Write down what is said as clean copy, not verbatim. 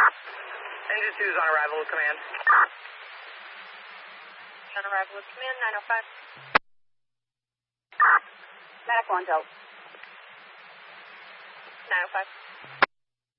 Engine 2 is on arrival with command. On arrival with command, 905. Medic 1 Delta. 905.